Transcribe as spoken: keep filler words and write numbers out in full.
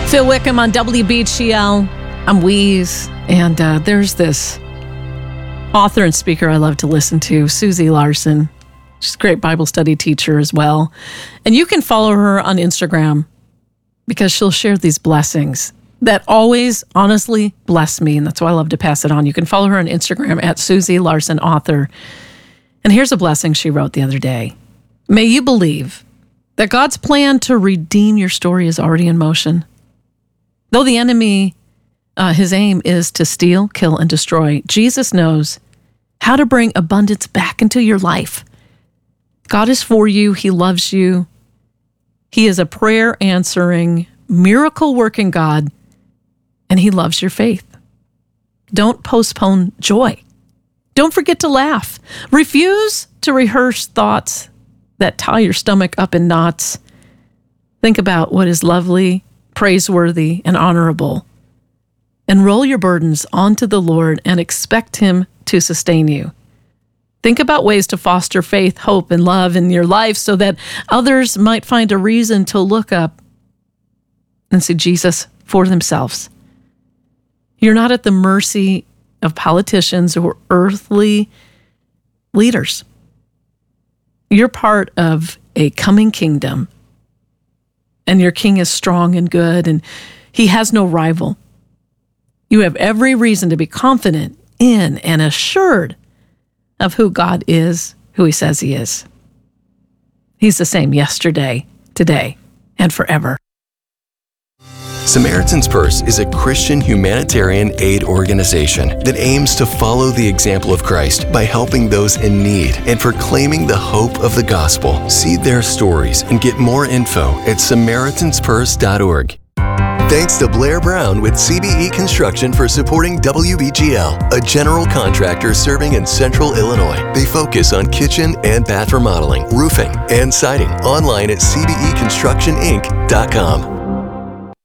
Phil Wickham on W B G L. I'm Wheeze, and uh, there's this author and speaker I love to listen to, Susie Larson. She's a great Bible study teacher as well. And you can follow her on Instagram because she'll share these blessings that always honestly bless me, and that's why I love to pass it on. You can follow her on Instagram at Susie Larson Author. And here's a blessing she wrote the other day. May you believe that God's plan to redeem your story is already in motion. Though the enemy, uh, his aim is to steal, kill, and destroy, Jesus knows how to bring abundance back into your life. God is for you. He loves you. He is a prayer-answering, miracle-working God, and he loves your faith. Don't postpone joy. Don't forget to laugh. Refuse to rehearse thoughts that tie your stomach up in knots. Think about what is lovely, praiseworthy, and honorable. And roll your burdens onto the Lord and expect him to sustain you. Think about ways to foster faith, hope, and love in your life so that others might find a reason to look up and see Jesus for themselves. You're not at the mercy of politicians or earthly leaders. You're part of a coming kingdom, and your king is strong and good, and he has no rival. You have every reason to be confident in and assured of who God is, who he says he is. He's the same yesterday, today, and forever. Samaritan's Purse is a Christian humanitarian aid organization that aims to follow the example of Christ by helping those in need and proclaiming the hope of the gospel. See their stories and get more info at Samaritans Purse dot org. Thanks to Blair Brown with C B E Construction for supporting W B G L, a general contractor serving in Central Illinois. They focus on kitchen and bath remodeling, roofing, and siding. Online at C B E construction inc dot com.